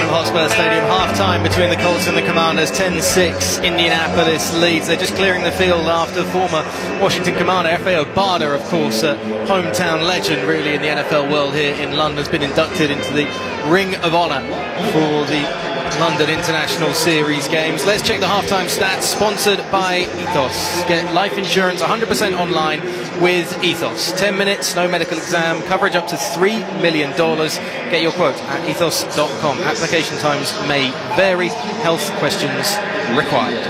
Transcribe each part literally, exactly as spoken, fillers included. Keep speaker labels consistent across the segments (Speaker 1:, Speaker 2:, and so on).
Speaker 1: Hotspur Stadium. Half-time between the Colts and the Commanders. ten six, Indianapolis leads. They're just clearing the field after former Washington Commander F A Obada, of course, a hometown legend really in the N F L world here in London, has been inducted into the Ring of Honor for the London International Series games. Let's check the halftime stats, sponsored by Ethos. Get life insurance one hundred percent online with Ethos. ten minutes, no medical exam, coverage up to three million dollars. Get your quote at ethos dot com. Application times may vary. Health questions required.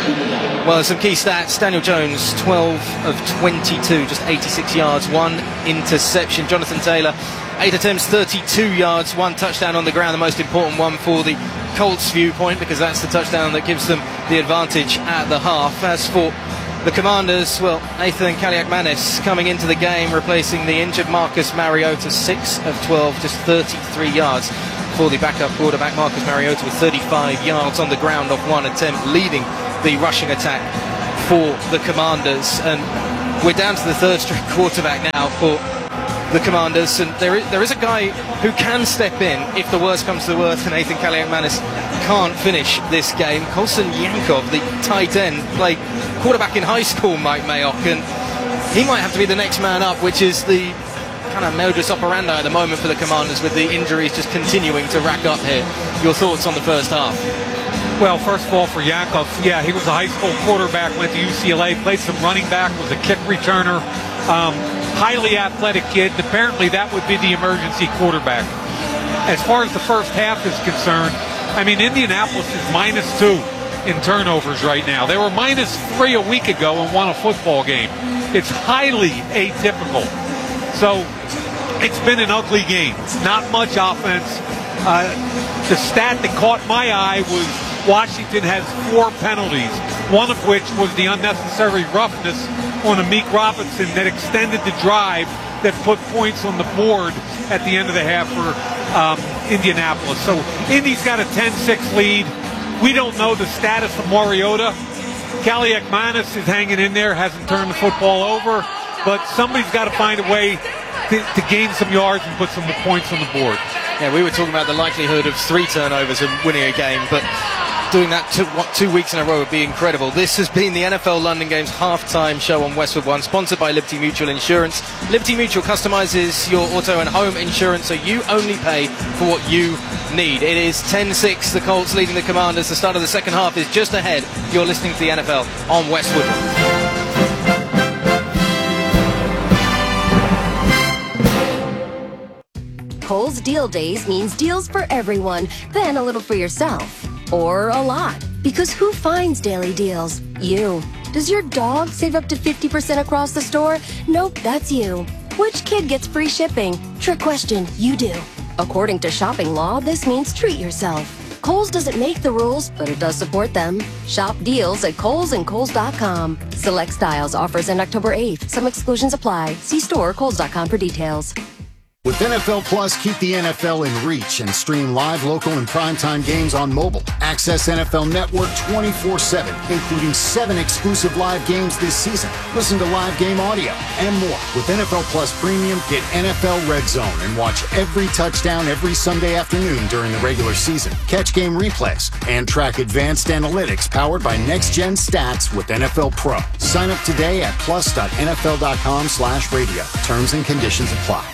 Speaker 1: Well, some key stats. Daniel Jones, twelve of twenty-two, just eighty-six yards, one interception. Jonathan Taylor, eight attempts, thirty-two yards, one touchdown on the ground, the most important one for the Colts viewpoint, because that's the touchdown that gives them the advantage at the half. As for the Commanders, well, Nathan Kaliakmanis coming into the game, replacing the injured Marcus Mariota, six of twelve, just thirty-three yards for the backup quarterback. Marcus Mariota with thirty-five yards on the ground off one attempt, leading the rushing attack for the Commanders. And we're down to the third string quarterback now for the Commanders, and there is, there is a guy who can step in if the worst comes to the worst and Nathan Kaliakmanis can't finish this game. Colson Yankov, the tight end, played quarterback in high school, Mike Mayock, and he might have to be the next man up, which is the kind of modus operandi at the moment for the Commanders, with the injuries just continuing to rack up here. Your thoughts on the first half?
Speaker 2: Well, first of all, for Yankov, yeah, he was a high school quarterback, went to U C L A, played some running back, was a kick returner. Um, highly athletic kid. Apparently that would be the emergency quarterback. As far as the first half is concerned, I mean, Indianapolis is minus two in turnovers right now. They were minus three a week ago and won a football game. It's highly atypical. So it's been an ugly game. Not much offense. Uh, the stat that caught my eye was Washington has four penalties, one of which was the unnecessary roughness on Amik Robinson that extended the drive that put points on the board at the end of the half for um, Indianapolis. So Indy's got a ten six lead. We don't know the status of Mariota. Kaliakmanis is hanging in there, hasn't turned the football over, but somebody's got to find a way to, to gain some yards and put some points on the board.
Speaker 1: Yeah, we were talking about the likelihood of three turnovers and winning a game, but doing that two, what, two weeks in a row would be incredible. This has been the N F L London Games halftime show on Westwood One, sponsored by Liberty Mutual Insurance. Liberty Mutual customizes your auto and home insurance so you only pay for what you need. It is ten six, the Colts leading the Commanders. The start of the second half is just ahead. You're listening to the N F L on Westwood
Speaker 3: One. Kohl's Deal Days means deals for everyone, then a little for yourself. Or a lot. Because who finds daily deals? You. Does your dog save up to fifty percent across the store? Nope, that's you. Which kid gets free shipping? Trick question, you do. According to shopping law, this means treat yourself. Kohl's doesn't make the rules, but it does support them. Shop deals at Kohl's and Kohl's dot com. Select styles, offers end October eighth. Some exclusions apply. See store Kohl's dot com for details.
Speaker 4: With N F L Plus, keep the N F L in reach and stream live, local, and primetime games on mobile. Access N F L Network twenty-four seven, including seven exclusive live games this season. Listen to live game audio and more. With N F L Plus Premium, get N F L Red Zone and watch every touchdown every Sunday afternoon during the regular season. Catch game replays and track advanced analytics powered by Next Gen Stats with N F L Pro. Sign up today at plus dot N F L dot com slash radio. Terms and conditions apply.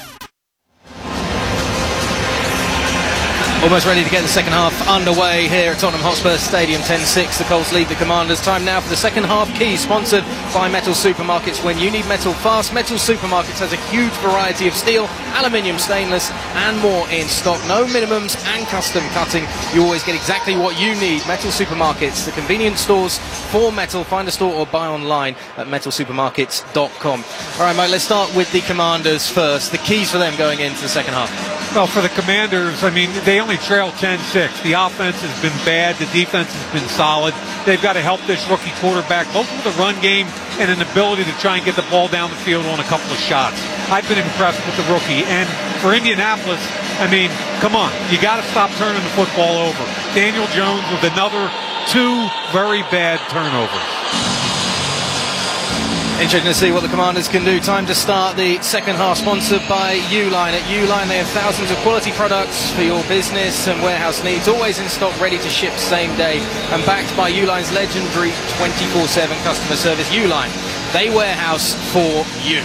Speaker 1: Almost ready to get the second half underway here at Tottenham Hotspur Stadium. ten six, the Colts lead the Commanders. Time now for the second half key, sponsored by Metal Supermarkets. When you need metal fast, Metal Supermarkets has a huge variety of steel, aluminium, stainless and more in stock. No minimums and custom cutting. You always get exactly what you need. Metal Supermarkets, the convenience stores for metal. Find a store or buy online at metal supermarkets dot com. All right, Mike, let's start with the Commanders first. The keys for them going into the second half.
Speaker 2: Well, for the Commanders, I mean, they only trail ten six. The offense has been bad. The defense has been solid. They've got to help this rookie quarterback, both with the run game and an ability to try and get the ball down the field on a couple of shots. I've been impressed with the rookie. And for Indianapolis, I mean, come on. You got to stop turning the football over. Daniel Jones with another two very bad turnovers.
Speaker 1: Interesting to see what the Commanders can do. Time to start the second half, sponsored by Uline. At Uline, they have thousands of quality products for your business and warehouse needs, always in stock, ready to ship same day, and backed by Uline's legendary twenty-four seven customer service. Uline, they warehouse for you.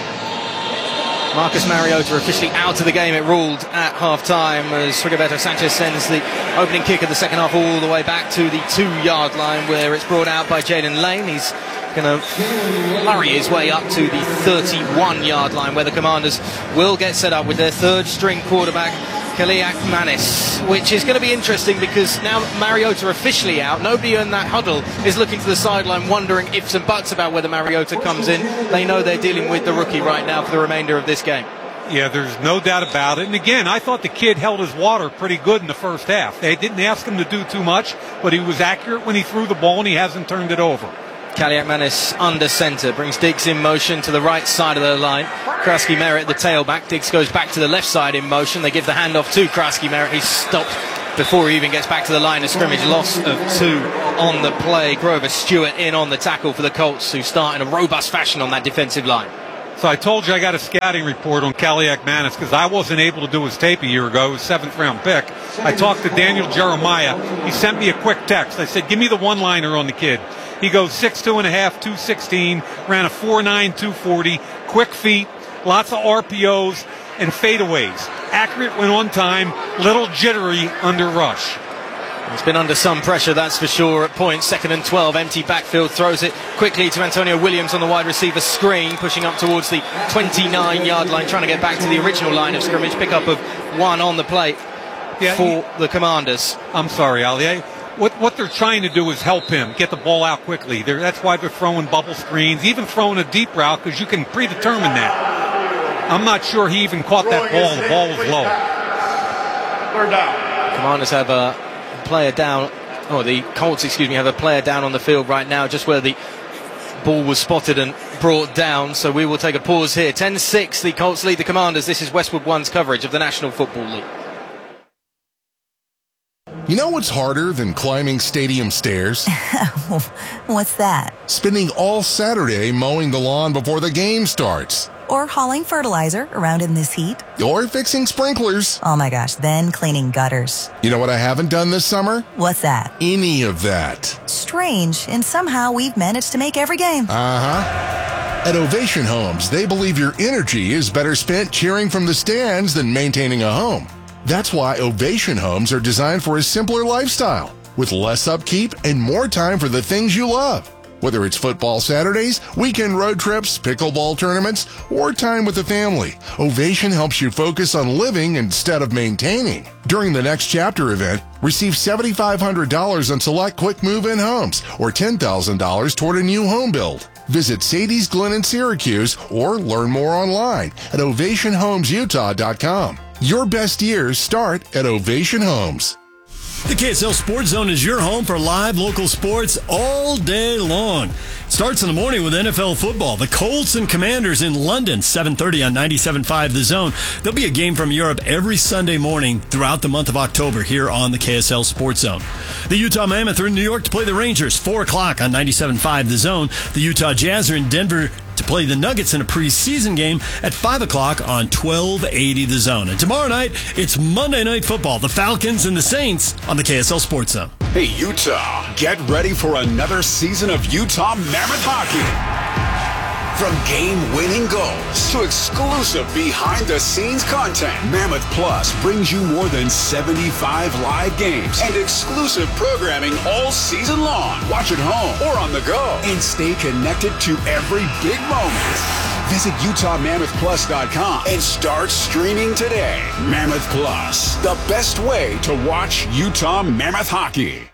Speaker 1: Marcus Mariota officially out of the game, it ruled at half-time, as Rigoberto Sanchez sends the opening kick of the second half all the way back to the two-yard line, where it's brought out by Jaden Lane. He's going to hurry his way up to the thirty-one-yard line, where the Commanders will get set up with their third-string quarterback, Kaliak Manis, which is going to be interesting because now Mariota officially out, nobody in that huddle is looking to the sideline wondering ifs and buts about whether Mariota comes in. They know they're dealing with the rookie right now for the remainder of this game.
Speaker 2: Yeah, there's no doubt about it. And again, I thought the kid held his water pretty good in the first half. They didn't ask him to do too much, but he was accurate when he threw the ball and he hasn't turned it over.
Speaker 1: Kaliak Manis under centre, brings Diggs in motion to the right side of the line. Krasky Merritt, the tailback. Diggs goes back to the left side in motion. They give the handoff to Krasky Merritt. He's stopped before he even gets back to the line of scrimmage. Loss of two on the play. Grover Stewart in on the tackle for the Colts, who start in a robust fashion on that defensive line.
Speaker 2: So I told you I got a scouting report on Kaliak Manis because I wasn't able to do his tape a year ago. His seventh round pick. I talked to Daniel Jeremiah. He sent me a quick text. I said, give me the one-liner on the kid. He goes six two and a half, two sixteen, ran a four nine, two forty, quick feet, lots of R P Os and fadeaways. Accurate when on time, little jittery under rush.
Speaker 1: He's been under some pressure, that's for sure, at points. Second and twelve, empty backfield, throws it quickly to Antonio Williams on the wide receiver screen, pushing up towards the twenty-nine-yard line, trying to get back to the original line of scrimmage. Pickup of one on the plate yeah, for he, the Commanders.
Speaker 2: I'm sorry, Ali. What, what they're trying to do is help him get the ball out quickly. They're, that's why they're throwing bubble screens, even throwing a deep route, because you can predetermine that. I'm not sure he even caught that ball. The ball was low.
Speaker 5: Third down.
Speaker 1: Commanders have a player down, or the Colts, excuse me, have a player down on the field right now, just where the ball was spotted and brought down. So we will take a pause here. ten six, the Colts lead the Commanders. This is Westwood One's coverage of the National Football League.
Speaker 6: You know what's harder than climbing stadium stairs?
Speaker 7: What's that?
Speaker 6: Spending all Saturday mowing the lawn before the game starts.
Speaker 7: Or hauling fertilizer around in this heat.
Speaker 6: Or fixing sprinklers.
Speaker 7: Oh my gosh, then cleaning gutters.
Speaker 6: You know what I haven't done this summer?
Speaker 7: What's that?
Speaker 6: Any of that.
Speaker 7: Strange, and somehow we've managed to make every game.
Speaker 6: Uh-huh. At Ovation Homes, they believe your energy is better spent cheering from the stands than maintaining a home. That's why Ovation Homes are designed for a simpler lifestyle, with less upkeep and more time for the things you love. Whether it's football Saturdays, weekend road trips, pickleball tournaments, or time with the family, Ovation helps you focus on living instead of maintaining. During the Next Chapter event, receive seven thousand five hundred dollars on select quick move-in homes or ten thousand dollars toward a new home build. Visit Sadie's Glen in Syracuse or learn more online at ovation homes utah dot com. Your best years start at Ovation Homes.
Speaker 8: The K S L Sports Zone is your home for live local sports all day long. Starts in the morning with N F L football. The Colts and Commanders in London, seven thirty on ninety-seven point five The Zone. There'll be a game from Europe every Sunday morning throughout the month of October here on the K S L Sports Zone. The Utah Mammoth are in New York to play the Rangers, four o'clock on ninety-seven point five The Zone. The Utah Jazz are in Denver to play the Nuggets in a preseason game at five o'clock on twelve eighty The Zone. And tomorrow night, it's Monday Night Football, the Falcons and the Saints on the K S L Sports Zone.
Speaker 5: Hey, Utah, get ready for another season of Utah Mammoth Hockey. From game-winning goals to exclusive behind-the-scenes content, Mammoth Plus brings you more than seventy-five live games and exclusive programming all season long. Watch at home or on the go and stay connected to every big moment. Visit utah mammoth plus dot com and start streaming today. Mammoth Plus, the best way to watch Utah Mammoth hockey.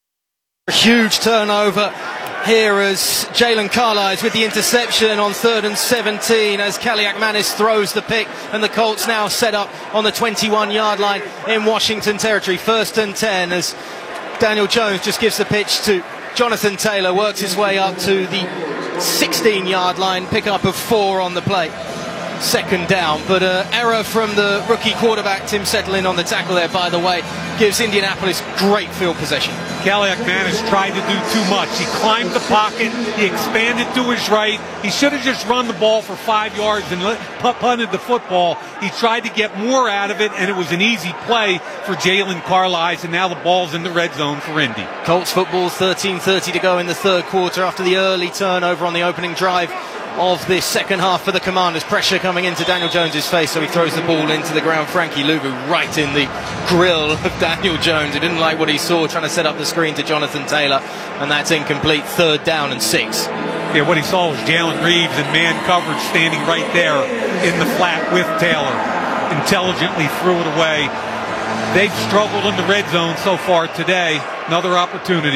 Speaker 1: Huge turnover here as Jalen Carlisle with the interception on third and seventeen as Kaliak Manis throws the pick, and the Colts now set up on the twenty-one-yard line in Washington territory. First and ten as Daniel Jones just gives the pitch to Jonathan Taylor, works his way up to the sixteen-yard line, pick up of four on the play. second down. But uh, error from the rookie quarterback, Tim Settling, on the tackle there, by the way, gives Indianapolis great field possession.
Speaker 2: Kaliakmanis tried to do too much. He climbed the pocket. He expanded to his right. He should have just run the ball for five yards and let, punted the football. He tried to get more out of it, and it was an easy play for Jalen Carlisle, and now the ball's in the red zone for Indy.
Speaker 1: Colts football, thirteen thirty to go in the third quarter after the early turnover on the opening drive of this second half for the Commanders. Pressure coming into Daniel Jones's face, so he throws the ball into the ground. Frankie Luvu right in the grill of Daniel Jones, who didn't like what he saw, trying to set up the screen to Jonathan Taylor, and that's incomplete. Third down and six.
Speaker 2: Yeah, what he saw was Jalen Reeves in man coverage standing right there in the flat with Taylor. Intelligently threw it away. They've struggled in the red zone so far today. Another opportunity.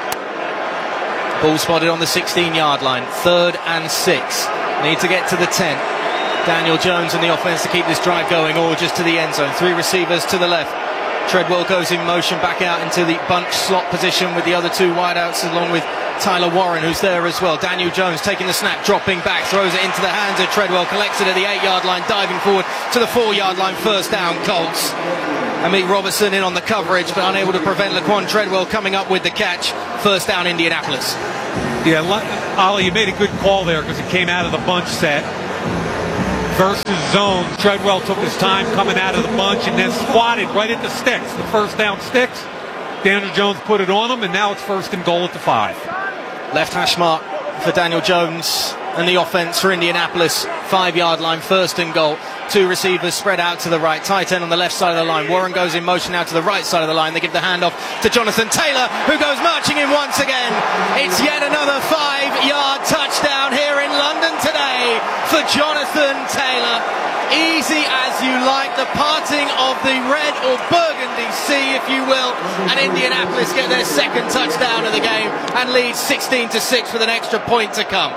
Speaker 1: Ball spotted on the sixteen-yard line. Third and six. Need to get to the ten. Daniel Jones and the offense to keep this drive going, or just to the end zone. Three receivers to the left. Treadwell goes in motion back out into the bunch slot position with the other two wideouts, along with Tyler Warren, who's there as well. Daniel Jones taking the snap, dropping back, throws it into the hands of Treadwell, collects it at the eight-yard line, diving forward to the four-yard line. First down, Colts. Amit Robertson in on the coverage, but unable to prevent Laquan Treadwell coming up with the catch. First down, Indianapolis.
Speaker 2: Yeah, Ollie, you made a good call there because it came out of the bunch set versus zone. Treadwell took his time coming out of the bunch and then squatted right at the sticks, the first down sticks. Daniel Jones put it on him, and now it's first and goal at the five.
Speaker 1: Left hash mark for Daniel Jones and the offense for Indianapolis. Five-yard line, first and goal. Two receivers spread out to the right. Tight end on the left side of the line. Warren goes in motion now to the right side of the line. They give the handoff to Jonathan Taylor, who goes marching in once again. It's yet another five-yard touchdown here in London today for Jonathan Taylor. Easy as you like, the parting of the red or burgundy sea, if you will, and Indianapolis get their second touchdown of the game and lead sixteen to six with an extra point to come.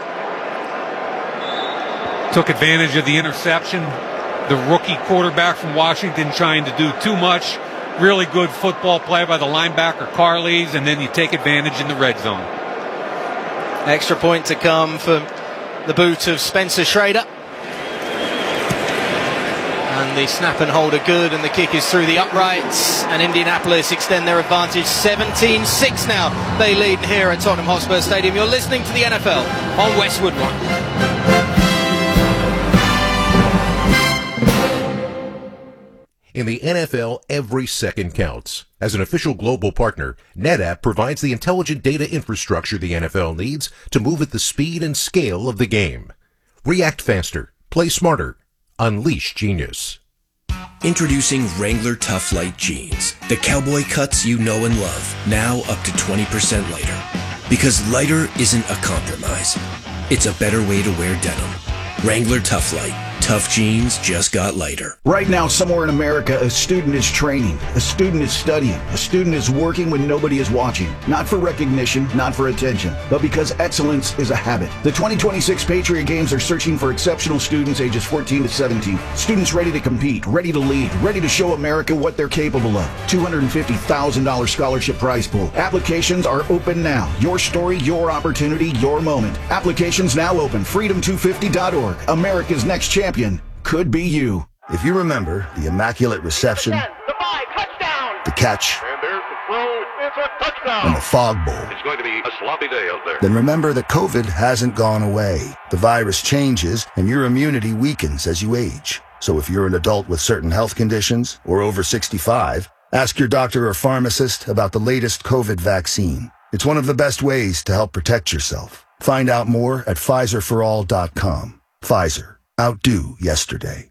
Speaker 2: Took advantage of the interception. The rookie quarterback from Washington trying to do too much. Really good football play by the linebacker Carlisle, and then you take advantage in the red zone.
Speaker 1: Extra point to come for the boot of Spencer Schrader. And the snap and hold are good, and the kick is through the uprights, and Indianapolis extend their advantage. seventeen six now they lead here at Tottenham Hotspur Stadium. You're listening to the N F L on Westwood One.
Speaker 9: In the N F L, every second counts. As an official global partner, NetApp provides the intelligent data infrastructure the N F L needs to move at the speed and scale of the game. React faster, play smarter, unleash genius.
Speaker 10: Introducing Wrangler Tough Light Jeans. The cowboy cuts you know and love, now up to twenty percent lighter. Because lighter isn't a compromise. It's a better way to wear denim. Wrangler Tough Light. Tough jeans just got lighter.
Speaker 11: Right now, somewhere in America, a student is training, a student is studying, a student is working when nobody is watching. Not for recognition, not for attention, but because excellence is a habit. The twenty twenty-six Patriot Games are searching for exceptional students ages fourteen to seventeen. Students ready to compete, ready to lead, ready to show America what they're capable of. two hundred fifty thousand dollars scholarship prize pool. Applications are open now. Your story, your opportunity, your moment. Applications now open. freedom two fifty dot org. America's next champion could be you.
Speaker 12: If you remember the immaculate reception,
Speaker 13: the five, touchdown,
Speaker 12: the catch,
Speaker 13: and there's the throw, it's a touchdown,
Speaker 12: and the fog bowl,
Speaker 13: it's going to be a sloppy day out there.
Speaker 12: Then remember that COVID hasn't gone away. The virus changes, and your immunity weakens as you age. So if you're an adult with certain health conditions or over sixty-five, ask your doctor or pharmacist about the latest COVID vaccine. It's one of the best ways to help protect yourself. Find out more at Pfizer for all dot com. Pfizer. Outdo yesterday.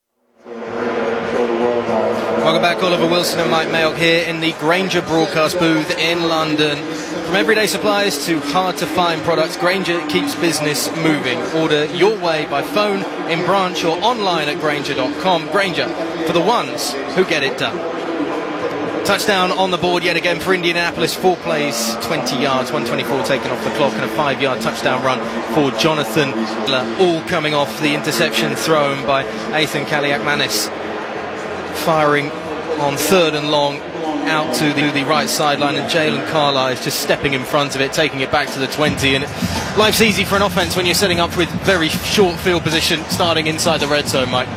Speaker 1: Welcome back, Oliver Wilson and Mike Mayock here in the Grainger broadcast booth in London. From everyday supplies to hard-to-find products, Grainger keeps business moving. Order your way by phone, in branch or online at Grainger dot com. Grainger, for the ones who get it done. Touchdown on the board yet again for Indianapolis. Four plays, twenty yards, one twenty-four taken off the clock, and a five-yard touchdown run for Jonathan. All coming off the interception thrown by Ethan Kaliakmanis. Firing on third and long out to the, the right sideline, and Jalen Carlisle is just stepping in front of it, taking it back to the twenty. And life's easy for an offense when you're setting up with very short field position, starting inside the red zone, Mike.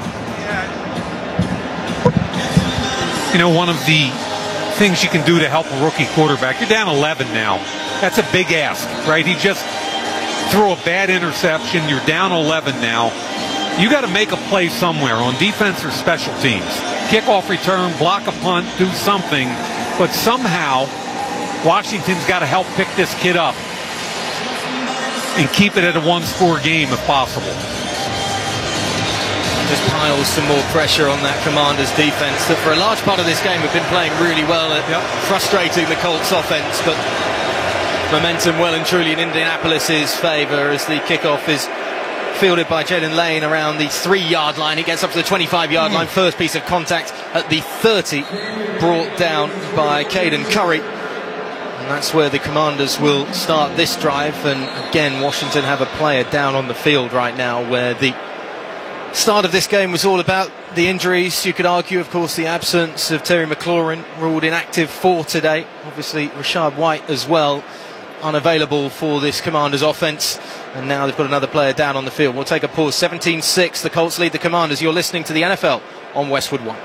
Speaker 2: You know, one of the things you can do to help a rookie quarterback, you're down eleven now. That's a big ask, right? He just threw a bad interception. You're down eleven now. You got to make a play somewhere on defense or special teams. Kickoff return, block a punt, do something. But somehow, Washington's got to help pick this kid up and keep it at a one-score game if possible.
Speaker 1: Just piles some more pressure on that Commanders defense that for a large part of this game have been playing really well at yep. frustrating the Colts offense, but momentum well and truly in Indianapolis's favor as the kickoff is fielded by Jaden Lane around the three-yard line. He gets up to the twenty-five-yard line. First piece of contact at the thirty, brought down by Caden Curry. And that's where the Commanders will start this drive. And again, Washington have a player down on the field right now, where the start of this game was all about the injuries. You could argue, of course, the absence of Terry McLaurin, ruled inactive for today. Obviously, Rashad White as well, unavailable for this Commanders offense. And now they've got another player down on the field. We'll take a pause. seventeen six, the Colts lead the Commanders. You're listening to the N F L on Westwood One.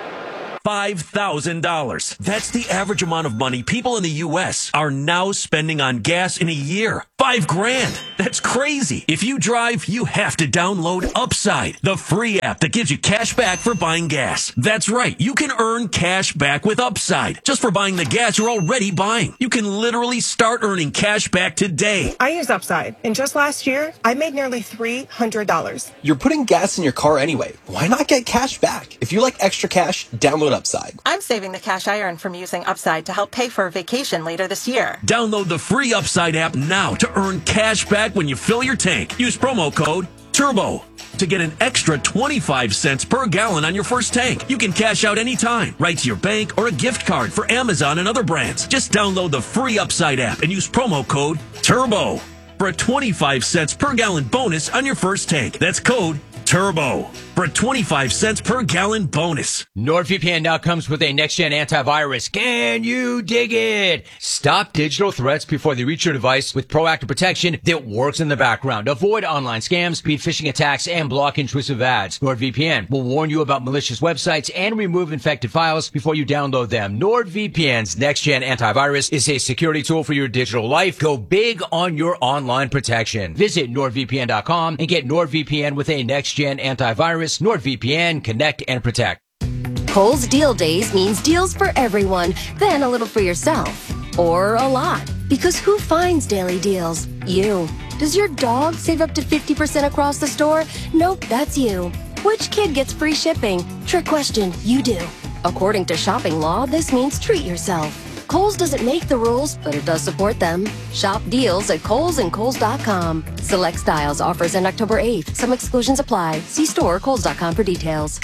Speaker 14: five thousand dollars. That's the average amount of money people in the U S are now spending on gas in a year. Five grand. That's crazy. If you drive, you have to download Upside, the free app that gives you cash back for buying gas. That's right. You can earn cash back with Upside just for buying the gas you're already buying. You can literally start earning cash back today.
Speaker 15: I use Upside, and just last year, I made nearly three hundred dollars.
Speaker 16: You're putting gas in your car anyway. Why not get cash back? If you like extra cash, download Upside.
Speaker 17: I'm saving the cash I earn from using Upside to help pay for a vacation later this year.
Speaker 14: Download the free Upside app now to earn cash back when you fill your tank. Use promo code TURBO to get an extra twenty-five cents per gallon on your first tank. You can cash out anytime, right to your bank or a gift card for Amazon and other brands. Just download the free Upside app and use promo code TURBO for a twenty-five cents per gallon bonus on your first tank. That's code TURBO for a twenty-five cents per gallon bonus.
Speaker 18: NordVPN now comes with a next-gen antivirus. Can you dig it? Stop digital threats before they reach your device with proactive protection that works in the background. Avoid online scams, speed phishing attacks, and block intrusive ads. NordVPN will warn you about malicious websites and remove infected files before you download them. NordVPN's next-gen antivirus is a security tool for your digital life. Go big on your online protection. Visit NordVPN dot com and get NordVPN with a next-gen antivirus. NordVPN, connect and protect.
Speaker 3: Kohl's Deal Days means deals for everyone, then a little for yourself. Or a lot. Because who finds daily deals? You. Does your dog save up to fifty percent across the store? Nope, that's you. Which kid gets free shipping? Trick question, you do. According to shopping law, this means treat yourself. Kohl's doesn't make the rules, but it does support them. Shop deals at Kohl's and Kohl's dot com. Select styles offers end October eighth. Some exclusions apply. See store or Kohl's dot com for details.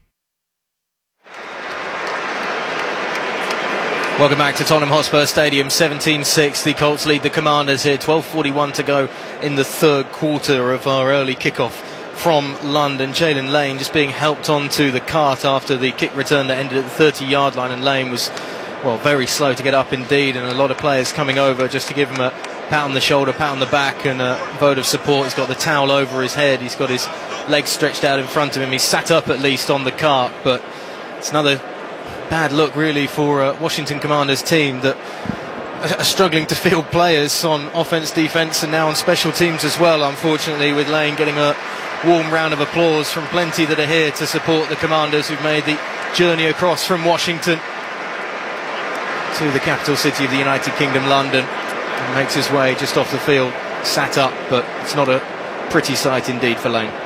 Speaker 1: Welcome back to Tottenham Hotspur Stadium. seventeen six, the Colts lead the Commanders here. twelve forty-one to go in the third quarter of our early kickoff from London. Jalen Lane just being helped onto the cart after the kick return that ended at the thirty-yard line, and Lane was, well, very slow to get up indeed, and a lot of players coming over just to give him a pat on the shoulder, pat on the back, and a vote of support. He's got the towel over his head, he's got his legs stretched out in front of him, he's sat up at least on the cart, but it's another bad look really for uh, Washington Commanders team that are struggling to field players on offense, defense, and now on special teams as well, unfortunately, with Lane getting a warm round of applause from plenty that are here to support the Commanders who've made the journey across from Washington to the capital city of the United Kingdom, London, and makes his way just off the field, sat up, but it's not a pretty sight indeed for Lane.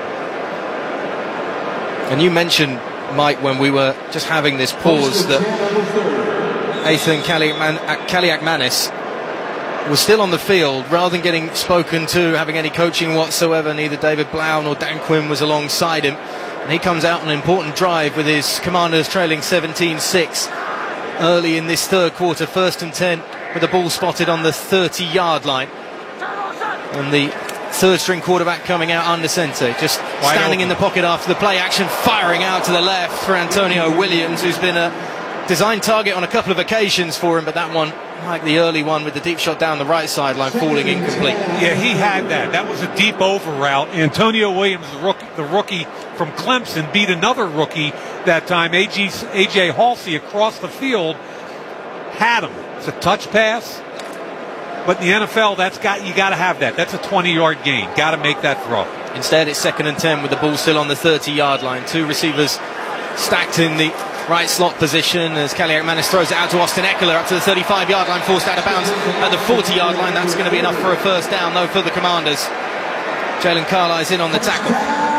Speaker 1: And you mentioned, Mike, when we were just having this pause, that Ethan Kaliakmanis was still on the field rather than getting spoken to, having any coaching whatsoever. Neither David Blau nor Dan Quinn was alongside him, and he comes out on an important drive with his Commanders trailing seventeen six early in this third quarter, first and ten, with the ball spotted on the thirty-yard line, and the third string quarterback coming out under centre, just Wide standing open in the pocket after the play action, firing out to the left for Antonio Williams, who's been a Designed target on a couple of occasions for him, but that one, like the early one with the deep shot down the right sideline, falling incomplete.
Speaker 2: Yeah, he had that. That was a deep over route. Antonio Williams, the rookie, the rookie from Clemson, beat another rookie that time, A J Halsey, across the field, had him. It's a touch pass, but in the N F L, that's got you got to have that. That's a twenty-yard gain. Got to make that throw.
Speaker 1: Instead, it's second and ten with the ball still on the thirty-yard line. Two receivers stacked in the right slot position as Kaliakmanis throws it out to Austin Eckler up to the thirty-five-yard line, forced out of bounds at the forty-yard line. That's going to be enough for a first down, though, for the Commanders. Jalen Carli's in on the tackle.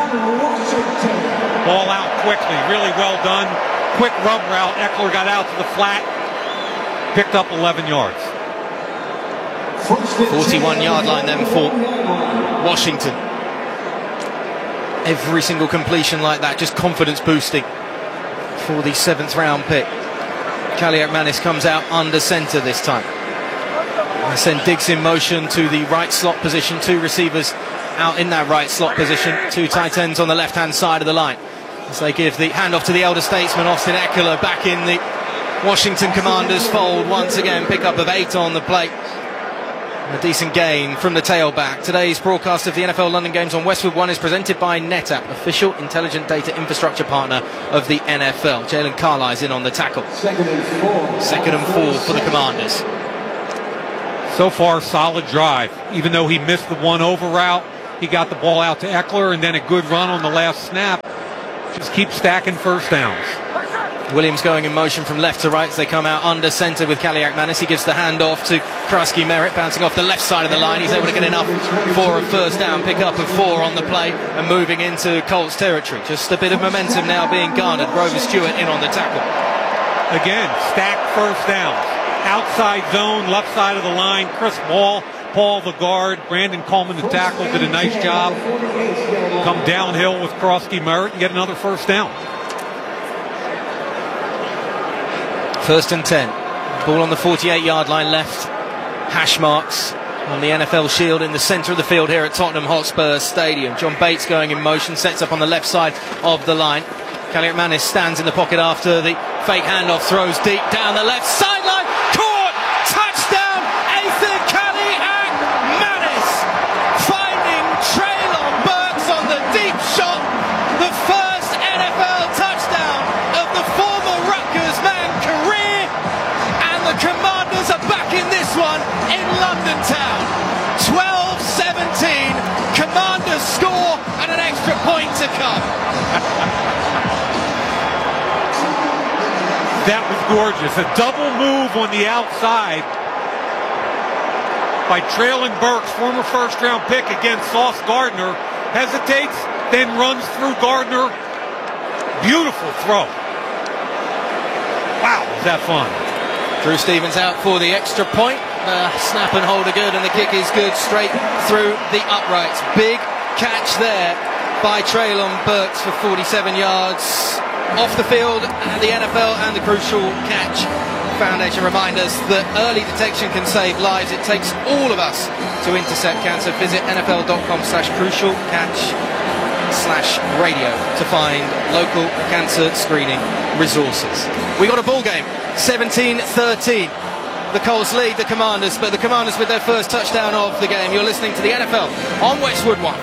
Speaker 2: Ball out quickly, really well done. Quick rub route. Eckler got out to the flat, picked up eleven yards.
Speaker 1: forty-one-yard line then for Washington. Every single completion like that, just confidence boosting for the seventh round pick. Kaliakmanis comes out under center this time. I send Diggs in motion to the right slot position. Two receivers out in that right slot position. Two tight ends on the left hand side of the line. As they give the handoff to the elder statesman, Austin Eckler, back in the Washington Commanders fold once again. Pickup of eight on the plate. A decent gain from the tailback. Today's broadcast of the N F L London Games on Westwood One is presented by NetApp, official intelligent data infrastructure partner of the N F L. Jalen Carli's in on the tackle. Second and four. Second and four for the Commanders.
Speaker 2: So far, solid drive. Even though he missed the one over route, he got the ball out to Eckler and then a good run on the last snap. Just keep stacking first downs.
Speaker 1: Williams going in motion from left to right as they come out under center with Kaliakmanis. He gives the handoff to Krusky Merritt, bouncing off the left side of the line. He's able to get enough for a first down, pick up of four on the play and moving into Colts territory. Just a bit of momentum now being garnered. Grover Stewart in on the tackle.
Speaker 2: Again, stacked first downs. Outside zone, left side of the line. Chris Ball, Paul the guard, Brandon Coleman the tackle, did a nice job. Come downhill with Krusky Merritt and get another first down.
Speaker 1: First and ten. Ball on the forty-eight-yard line left. Hash marks on the N F L shield in the centre of the field here at Tottenham Hotspur Stadium. John Bates going in motion, sets up on the left side of the line. Kaliakmanis stands in the pocket after the fake handoff, throws deep down the left sideline. Caught! Touchdown! Ethan Kaliakmanis finding Treylon Burks on the deep shot. The first N F L touchdown of the former Rutgers man career. And the Commanders are back in this one in London town. twelve seventeen. Commanders score and an extra point to come.
Speaker 2: That was gorgeous. A double move on the outside by Treylon Burks, former first-round pick against Sauce Gardner. Hesitates, then runs through Gardner. Beautiful throw. Wow, was that fun.
Speaker 1: Drew Stevens out for the extra point. Uh, snap and hold are good, and the kick is good straight through the uprights. Big catch there by Treylon Burks for forty-seven yards. Off the field, the N F L and the Crucial Catch Foundation remind us that early detection can save lives. It takes all of us to intercept cancer. Visit nfl.com slash crucial catch slash radio to find local cancer screening resources. We got a ball game, seventeen thirteen. The Colts lead the Commanders, but the Commanders with their first touchdown of the game. You're listening to the N F L on Westwood One.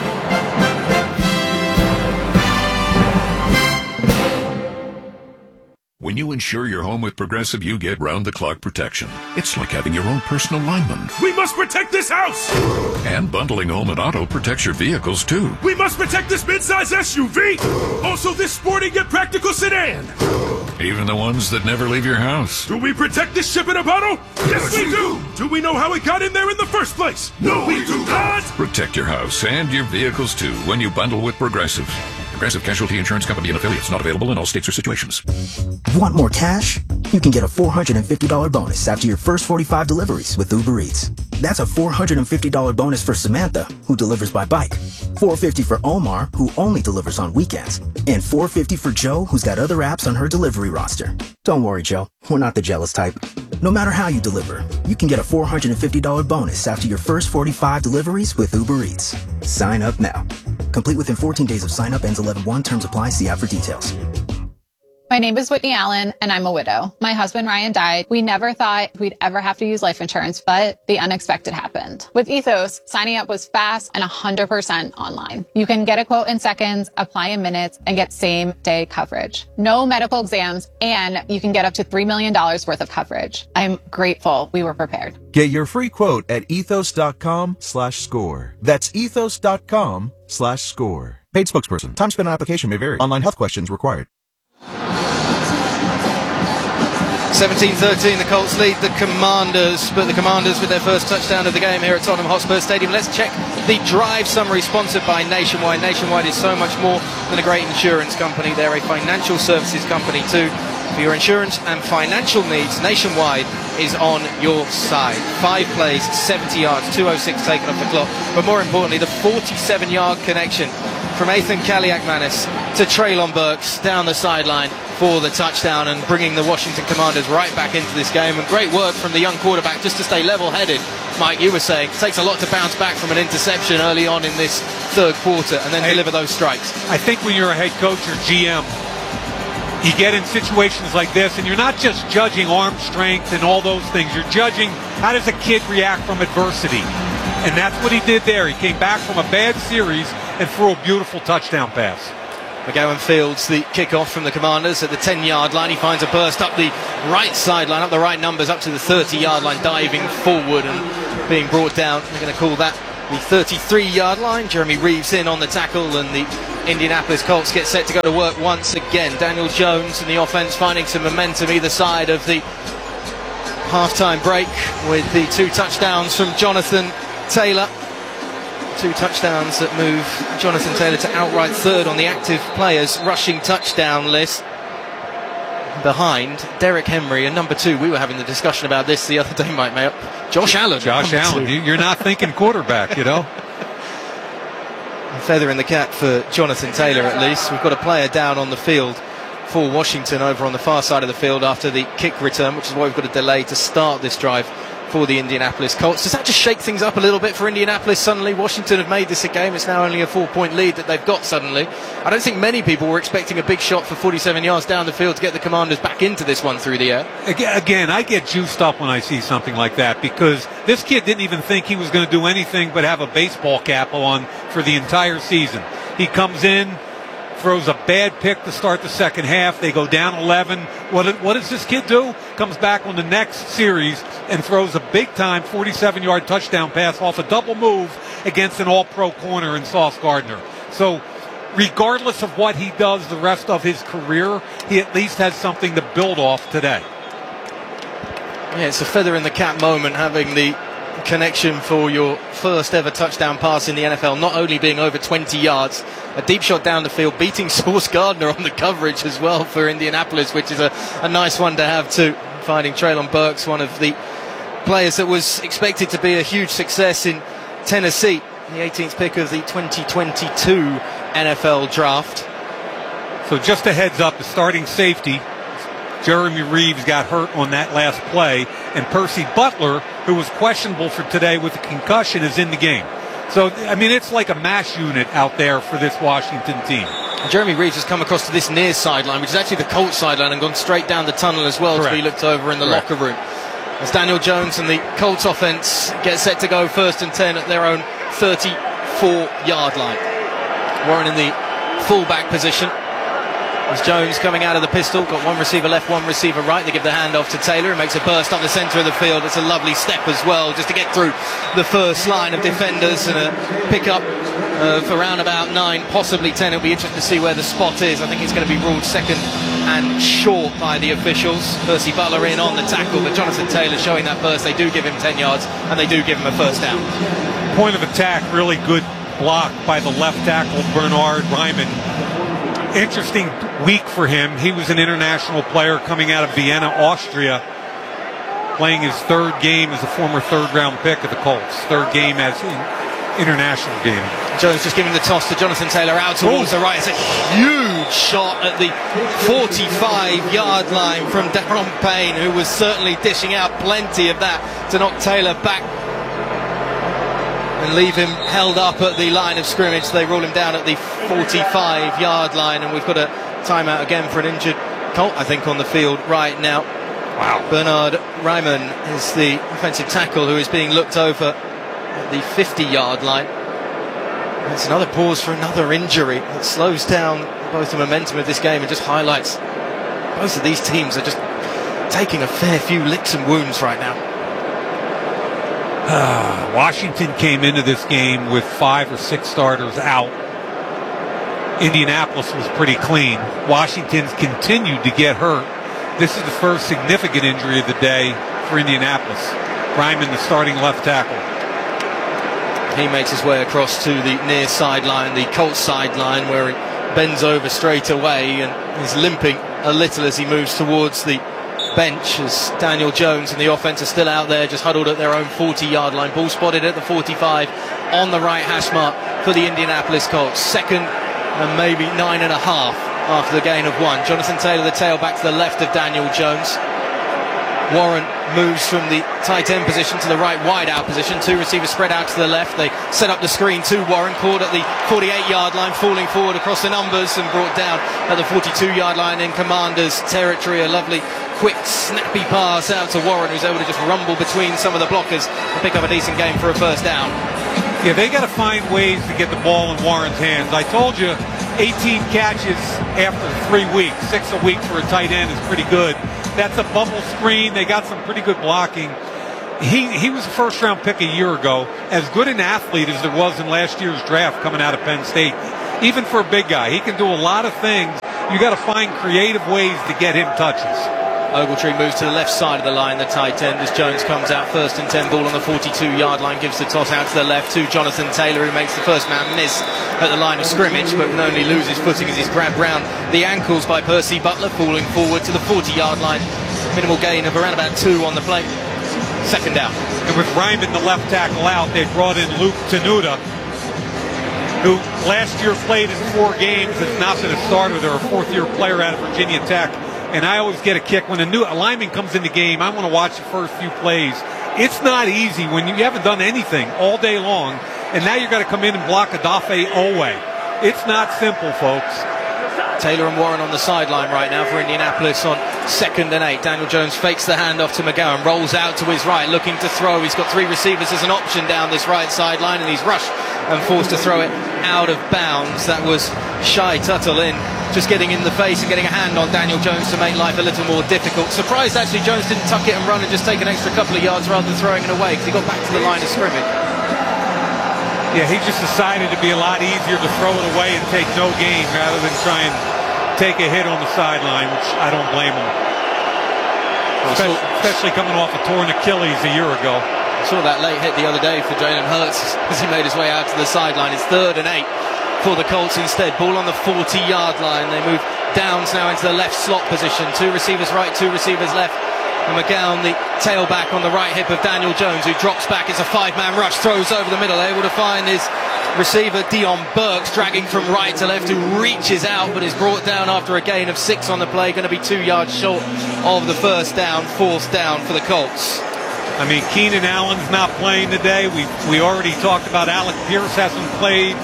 Speaker 19: When you insure your home with Progressive, you get round-the-clock protection. It's like having your own personal lineman.
Speaker 20: We must protect this house!
Speaker 19: And bundling home and auto protects your vehicles, too.
Speaker 20: We must protect this midsize S U V! Also this sporty yet practical sedan!
Speaker 19: Even the ones that never leave your house.
Speaker 20: Do we protect this ship in a bottle? Yes, we do! Do we know how it got in there in the first place? No, we do not!
Speaker 19: Protect your house and your vehicles, too, when you bundle with Progressive. Progressive Casualty Insurance Company and affiliates. Not available in all states or situations.
Speaker 21: Want more cash? You can get a four hundred fifty dollars bonus after your first forty-five deliveries with Uber Eats. That's a four hundred fifty dollars bonus for Samantha, who delivers by bike. four hundred fifty dollars for Omar, who only delivers on weekends. And four hundred fifty dollars for Joe, who's got other apps on her delivery roster. Don't worry, Joe. We're not the jealous type. No matter how you deliver, you can get a four hundred fifty dollars bonus after your first forty-five deliveries with Uber Eats. Sign up now. Complete within fourteen days of sign up. Ends eleven one. Terms apply. See app for details.
Speaker 4: My name is Whitney Allen, and I'm a widow. My husband, Ryan, died. We never thought we'd ever have to use life insurance, but the unexpected happened. With Ethos, signing up was fast and one hundred percent online. You can get a quote in seconds, apply in minutes, and get same-day coverage. No medical exams, and you can get up to three million dollars worth of coverage. I'm grateful we were prepared.
Speaker 22: Get your free quote at ethos.com slash score. That's ethos.com slash score. Paid spokesperson. Time spent on application may vary. Online health questions required.
Speaker 1: seventeen thirteen, the Colts lead the Commanders, but the Commanders with their first touchdown of the game here at Tottenham Hotspur Stadium. Let's check the drive summary sponsored by Nationwide. Nationwide is so much more than a great insurance company. They're a financial services company too. For your insurance and financial needs, Nationwide is on your side. Five plays, seventy yards, two oh six taken off the clock, but more importantly, the forty-seven yard connection from Ethan Kaliakmanis to Treylon Burks down the sideline for the touchdown and bringing the Washington Commanders right back into this game. And great work from the young quarterback just to stay level-headed. Mike, you were saying, it takes a lot to bounce back from an interception early on in this third quarter and then I, deliver those strikes.
Speaker 2: I think when you're a head coach or G M, you get in situations like this and you're not just judging arm strength and all those things. You're judging how does a kid react from adversity. And that's what he did there. He came back from a bad series and threw a beautiful touchdown pass.
Speaker 1: McGowan fields the kickoff from the Commanders at the ten yard line. He finds a burst up the right sideline, up the right numbers, up to the thirty yard line, diving forward and being brought down. They're going to call that the thirty-three yard line. Jeremy Reeves in on the tackle, and the Indianapolis Colts get set to go to work once again. Daniel Jones and the offense finding some momentum either side of the halftime break with the two touchdowns from Jonathan Taylor. Two touchdowns that move Jonathan Taylor to outright third on the active players rushing touchdown list, behind Derrick Henry and number two. We were having the discussion about this the other day, Mike Mayo. Josh Allen.
Speaker 2: Josh Allen. Two. You're not thinking quarterback, you know.
Speaker 1: A feather in the cap for Jonathan Taylor, at least. We've got a player down on the field for Washington over on the far side of the field after the kick return, which is why we've got a delay to start this drive for the Indianapolis Colts. Does that just shake things up a little bit for Indianapolis? Suddenly Washington have made this a game. It's now only a four point lead that they've got suddenly. I don't think many people were expecting a big shot for forty-seven yards down the field to get the Commanders back into this one through the air.
Speaker 2: Again, I get juiced up when I see something like that because this kid didn't even think he was going to do anything but have a baseball cap on for the entire season. He comes in, throws a bad pick to start the second half. They go down eleven. What, what does this kid do? Comes back on the next series and throws a big-time forty-seven yard touchdown pass off a double move against an all-pro corner in Sauce Gardner. So regardless of what he does the rest of his career, he at least has something to build off today.
Speaker 1: Yeah, it's a feather in the cap moment having the connection for your first ever touchdown pass in the N F L, not only being over twenty yards, a deep shot down the field, beating Sauce Gardner on the coverage as well for Indianapolis, which is a, a nice one to have too. Finding Treylon Burks, one of the players that was expected to be a huge success in Tennessee, the eighteenth pick of the twenty twenty-two N F L draft.
Speaker 2: So just a heads up, the starting safety, Jeremy Reeves, got hurt on that last play, and Percy Butler, who was questionable for today with a concussion, is in the game. So, I mean, it's like a mash unit out there for this Washington team.
Speaker 1: And Jeremy Reeves has come across to this near sideline, which is actually the Colts sideline, and gone straight down the tunnel as well. Correct. To be looked over in the Correct. locker room. As Daniel Jones and the Colts offense get set to go first and ten at their own thirty-four yard line. Warren in the fullback position. As Jones coming out of the pistol, got one receiver left, one receiver right. They give the handoff to Taylor, who makes a burst up the centre of the field. It's a lovely step as well, just to get through the first line of defenders and a pick up of around about nine, possibly ten. It'll be interesting to see where the spot is. I think it's going to be ruled second and short by the officials. Percy Butler in on the tackle, but Jonathan Taylor showing that burst. They do give him ten yards, and they do give him a first down.
Speaker 2: Point of attack, really good block by the left tackle, Bernard Ryman. Interesting week for him. He was an international player coming out of Vienna, Austria, playing his third game as a former third-round pick of the Colts. Third game as an international game.
Speaker 1: Jones just giving the toss to Jonathan Taylor out towards Ooh. the right. It's a huge shot at the forty-five yard line from Daron Payne, who was certainly dishing out plenty of that to knock Taylor back and leave him held up at the line of scrimmage. They roll him down at the forty-five yard line, and we've got a timeout again for an injured Colt, I think, on the field right now.
Speaker 2: Wow.
Speaker 1: Bernard Ryman is the offensive tackle who is being looked over at the fifty-yard line. It's another pause for another injury. It slows down both the momentum of this game and just highlights both of these teams are just taking a fair few licks and wounds right now.
Speaker 2: Uh, Washington came into this game with five or six starters out. Indianapolis was pretty clean. Washington's continued to get hurt. This is the first significant injury of the day for Indianapolis. Ryman, the starting left tackle.
Speaker 1: He makes his way across to the near sideline, the Colts sideline, where he bends over straight away and is limping a little as he moves towards the bench, as Daniel Jones and the offense are still out there, just huddled at their own forty-yard line. Ball spotted at the forty-five on the right hash mark for the Indianapolis Colts. Second and maybe nine and a half after the gain of one. Jonathan Taylor, the tailback, to the left of Daniel Jones. Warren moves from the tight end position to the right wide out position. Two receivers spread out to the left. They set up the screen to Warren, caught at the forty-eight-yard line, falling forward across the numbers and brought down at the forty-two-yard line in Commanders territory. A lovely, quick, snappy pass out to Warren, who's able to just rumble between some of the blockers and pick up a decent game for a first down.
Speaker 2: Yeah, they got to find ways to get the ball in Warren's hands. I told you, eighteen catches after three weeks. Six a week for a tight end is pretty good. That's a bubble screen. They got some pretty good blocking. He he was a first-round pick a year ago. As good an athlete as there was in last year's draft coming out of Penn State. Even for a big guy, he can do a lot of things. You got to find creative ways to get him touches.
Speaker 1: Ogletree moves to the left side of the line, the tight end, as Jones comes out first and ten, ball on the forty-two-yard line, gives the toss out to the left to Jonathan Taylor, who makes the first man miss at the line of scrimmage, but can only lose his footing as he's grabbed round the ankles by Percy Butler, falling forward to the forty-yard line. Minimal gain of around about two on the play. Second down.
Speaker 2: And with Ryman, the left tackle, out, they brought in Luke Tenuta, who last year played in four games, has not been a starter. They're a fourth-year player out of Virginia Tech. And I always get a kick when a new a lineman comes in the game. I want to watch the first few plays. It's not easy when you haven't done anything all day long, and now you've got to come in and block Odafe Owe. It's not simple, folks.
Speaker 1: Taylor and Warren on the sideline right now for Indianapolis on second and eight. Daniel Jones fakes the handoff to McGowan, rolls out to his right, looking to throw. He's got three receivers as an option down this right sideline, and he's rushed and forced to throw it out of bounds. That was Shai Tuttle in, just getting in the face and getting a hand on Daniel Jones to make life a little more difficult. Surprised, actually, Jones didn't tuck it and run and just take an extra couple of yards rather than throwing it away, because he got back to the line of scrimmage.
Speaker 2: Yeah, he just decided to be a lot easier to throw it away and take no gain rather than try and take a hit on the sideline, which I don't blame him. Especially, especially coming off a torn Achilles a year ago.
Speaker 1: I saw that late hit the other day for Jalen Hurts as he made his way out to the sideline. It's third and eight for the Colts instead. Ball on the forty-yard line. They move Downs now into the left slot position. Two receivers right, two receivers left. And McGowan, the tailback, on the right hip of Daniel Jones, who drops back. It's a five-man rush, throws over the middle, able to find his receiver Dion Burks, dragging from right to left, who reaches out but is brought down after a gain of six on the play. Going to be two yards short of the first down, fourth down for the Colts.
Speaker 2: I mean, Keenan Allen's not playing today. We we already talked about Alec Pierce hasn't played.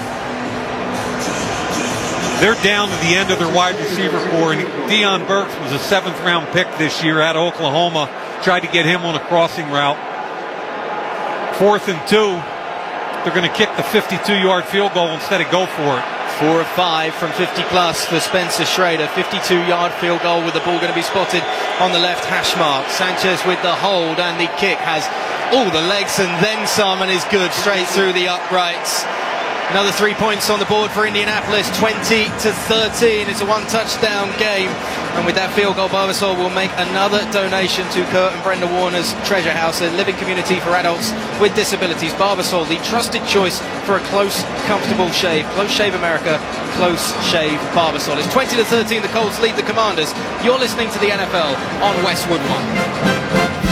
Speaker 2: They're down to the end of their wide receiver core, and Dion Burks was a seventh round pick this year out of Oklahoma. Tried to get him on a crossing route. Fourth and two. They're going to kick the fifty-two-yard field goal instead of go for it.
Speaker 1: Four of five from fifty plus for Spencer Schrader. fifty-two-yard field goal with the ball going to be spotted on the left hash mark. Sanchez with the hold, and the kick has all the legs and then some, and is good straight through the uprights. Another three points on the board for Indianapolis, twenty to thirteen. It's a one-touchdown game. And with that field goal, Barbasol will make another donation to Kurt and Brenda Warner's Treasure House, a living community for adults with disabilities. Barbasol, the trusted choice for a close, comfortable shave. Close Shave America, Close Shave Barbasol. It's twenty to thirteen. The Colts lead the Commanders. You're listening to the N F L on Westwood One.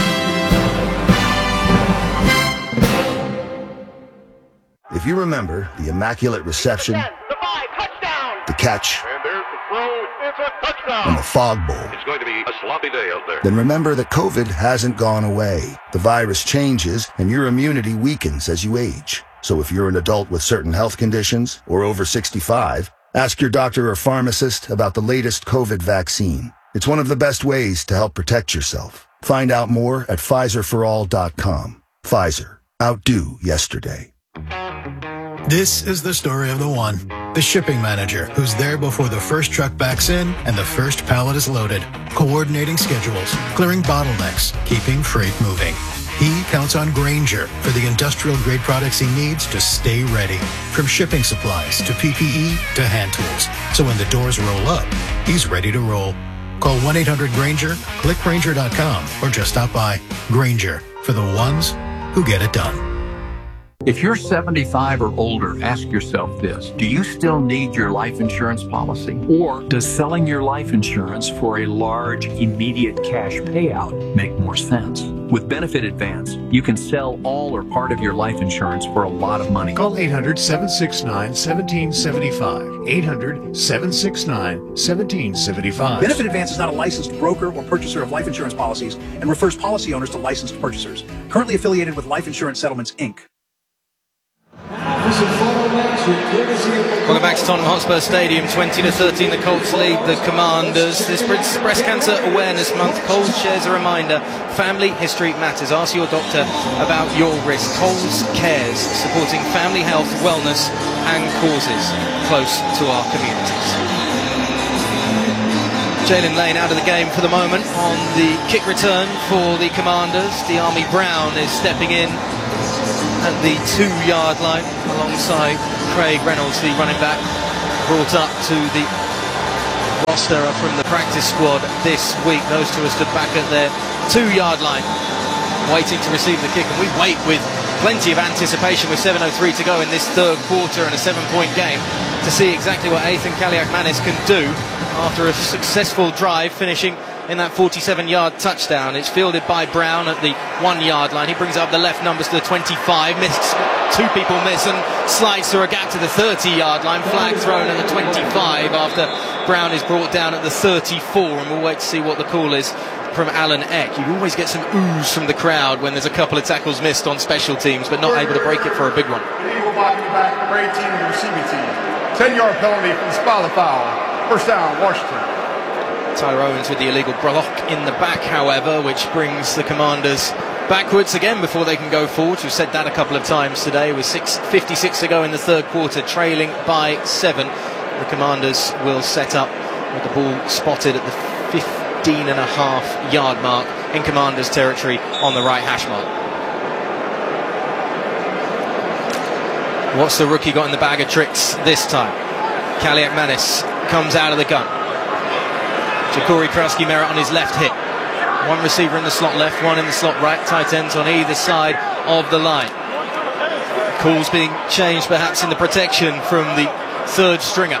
Speaker 12: If you remember the immaculate reception,
Speaker 13: The five, touchdown!
Speaker 12: the catch,
Speaker 13: And there's the throw. It's a touchdown.
Speaker 12: and the fog bowl,
Speaker 13: It's going to be a sloppy day out there.
Speaker 12: then remember that COVID hasn't gone away. The virus changes and your immunity weakens as you age. So if you're an adult with certain health conditions or over sixty-five, ask your doctor or pharmacist about the latest COVID vaccine. It's one of the best ways to help protect yourself. Find out more at Pfizer for all dot com. Pfizer. Outdo yesterday.
Speaker 6: This is the story of the one, the shipping manager, who's there before the first truck backs in and the first pallet is loaded, coordinating schedules, clearing bottlenecks, keeping freight moving. He counts on Grainger for the industrial-grade products he needs to stay ready, from shipping supplies to P P E to hand tools. So when the doors roll up, he's ready to roll. Call one eight hundred Grainger, click Grainger dot com, or just stop by. Grainger, for the ones who get it done.
Speaker 7: If you're seventy-five or older, ask yourself this. Do you still need your life insurance policy? Or does selling your life insurance for a large, immediate cash payout make more sense? With Benefit Advance, you can sell all or part of your life insurance for a lot of money.
Speaker 23: Call eight hundred, seven six nine, one seven seven five. eight hundred, seven six nine, one seven seven five.
Speaker 24: Benefit Advance is not a licensed broker or purchaser of life insurance policies and refers policy owners to licensed purchasers. Currently affiliated with Life Insurance Settlements, Incorporated.
Speaker 1: Welcome back to Tottenham Hotspur Stadium. twenty to thirteen, the Colts lead the Commanders. This Breast Cancer Awareness Month, Coles shares a reminder: family history matters. Ask your doctor about your risk. Coles Cares, supporting family health, wellness and causes close to our communities. Jalen Lane out of the game for the moment on the kick return for the Commanders. De'Ami Brown is stepping in at the two-yard line alongside Craig Reynolds, the running back, brought up to the roster from the practice squad this week. Those two are stood back at their two-yard line, waiting to receive the kick. And we wait with plenty of anticipation with seven oh three to go in this third quarter and a seven-point game to see exactly what Ethan Kaliak-Manis can do after a successful drive, finishing in that forty-seven-yard touchdown. It's fielded by Brown at the one-yard line. He brings up the left numbers to the twenty-five, missed, two people miss, and slides through a gap to the thirty-yard line. Flag thrown at the twenty-five after Brown is brought down at the thirty-four, and we'll wait to see what the call is from Alan Eck. You always get some oohs from the crowd when there's a couple of tackles missed on special teams, but not able to break it for a big one.
Speaker 25: Illegal blocking back, number eighteen of the receiving team. ten-yard penalty for the spot foul. First down, Washington.
Speaker 1: Tyler Owens with the illegal block in the back, however, which brings the Commanders backwards again before they can go forward. We've said that a couple of times today. With six fifty-six to go in the third quarter, trailing by seven. The Commanders will set up with the ball spotted at the fifteen and a half yard mark in Commanders territory on the right hash mark. What's the rookie got in the bag of tricks this time? Kaliak-Manis comes out of the gun. Ja'Cory Krasky-Merritt on his left hip. One receiver in the slot left, one in the slot right. Tight ends on either side of the line. Calls being changed perhaps in the protection from the third stringer.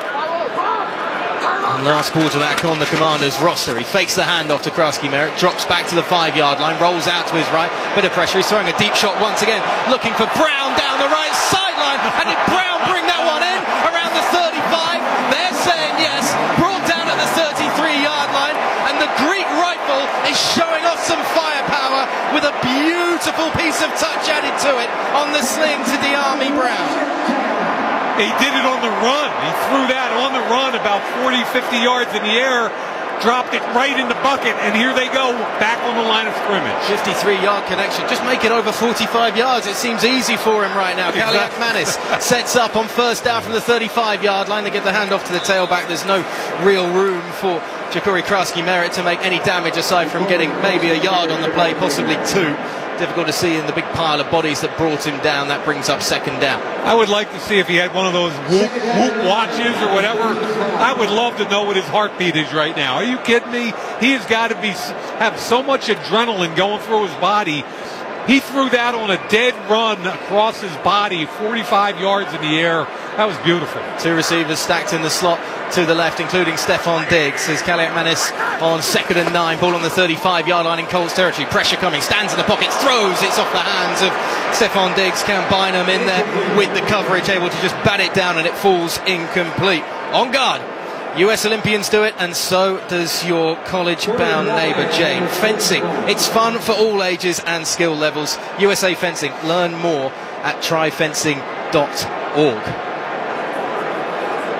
Speaker 1: And last quarterback on the Commanders roster. He fakes the handoff to Krasky-Merritt, drops back to the five-yard line, rolls out to his right. Bit of pressure. He's throwing a deep shot once again, looking for Brown down the right sideline. And did Brown bring that one in around the thirty-five? They're saying yes. Brought down at the thirty-three-yard line. And the Greek rifle is showing off some firepower with a beautiful piece of touch added to it on the sling to De'Ami Brown.
Speaker 2: He did it on the run. He threw that on the run about forty, fifty yards in the air, dropped it right in the bucket, and here they go, back on the line of scrimmage.
Speaker 1: fifty-three-yard connection. Just make it over forty-five yards. It seems easy for him right now. Exactly. Kaliak-Manis sets up on first down from the thirty-five-yard line. They give the handoff to the tailback. There's no real room for Ja'Cory Krasky-Merritt to make any damage aside from getting maybe a yard on the play, possibly two. Difficult to see in the big pile of bodies that brought him down. That brings up second down.
Speaker 2: I would like to see if he had one of those whoop, whoop watches or whatever. I would love to know what his heartbeat is right now. Are you kidding me? He has got to be have so much adrenaline going through his body. He threw that on a dead run across his body, forty-five yards in the air. That was beautiful.
Speaker 1: Two receivers stacked in the slot to the left, including Stephon Diggs. As Kaliak-Manis on second and nine, ball on the thirty-five-yard line in Colts territory. Pressure coming, stands in the pocket, throws. It's off the hands of Stephon Diggs. Cam Bynum in there with the coverage, able to just bat it down, and it falls incomplete. On guard. U S Olympians do it, and so does your college-bound neighbour Jane. Fencing, it's fun for all ages and skill levels. U S A Fencing, learn more at try fencing dot org.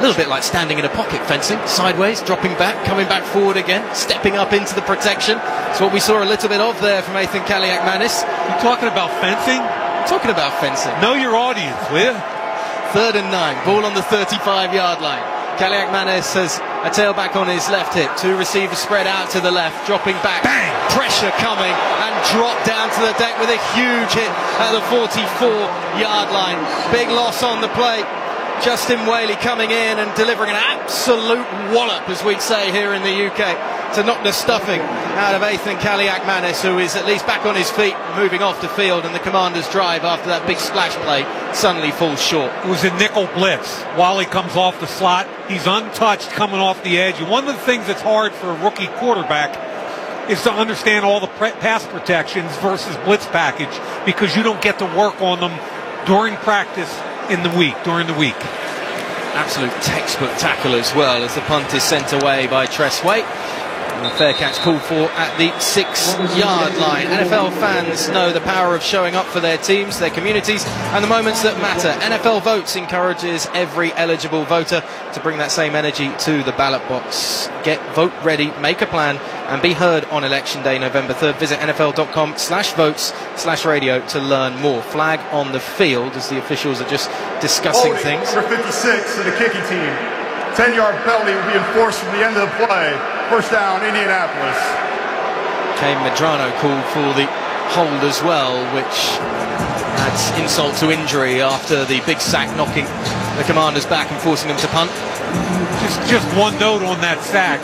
Speaker 1: little bit like standing in a pocket fencing, sideways, dropping back, coming back forward again, stepping up into the protection. It's what we saw a little bit of there from Ethan Kaliakmanis.
Speaker 2: You talking about fencing?
Speaker 1: Talking about fencing.
Speaker 2: Know your audience, will you?
Speaker 1: Third and nine, ball on the thirty-five yard line. Kaliakmanis has a tailback on his left hip. Two receivers spread out to the left, dropping back.
Speaker 2: Bang!
Speaker 1: Pressure coming and drop down to the deck with a huge hit at the forty-four yard line. Big loss on the play. Justin Whaley coming in and delivering an absolute wallop, as we'd say here in the U K, to knock the stuffing out of Ethan Kaliakmanis, who is at least back on his feet, moving off the field, and the Commanders' drive after that big splash play suddenly falls short.
Speaker 2: It was a nickel blitz. Wally comes off the slot. He's untouched coming off the edge. And one of the things that's hard for a rookie quarterback is to understand all the pre- pass protections versus blitz package, because you don't get to work on them during practice in the week, during the week.
Speaker 1: Absolute textbook tackle as well, as the punt is sent away by Tress Waite. And a fair catch called for at the six yard line. N F L fans know the power of showing up for their teams, their communities, and the moments that matter. N F L Votes encourages every eligible voter to bring that same energy to the ballot box. Get vote ready, make a plan, and be heard on Election Day, November third. Visit nfl.com slash votes slash radio to learn more. Flag on the field as the officials are just discussing
Speaker 25: Holding,
Speaker 1: things.
Speaker 25: Number fifty-six of the kicking team. ten yard penalty will be enforced from the end of the play. First down, Indianapolis.
Speaker 1: Kane Medrano called for the hold as well, which adds insult to injury after the big sack knocking the Commanders back and forcing them to punt.
Speaker 2: Just, just one note on that sack.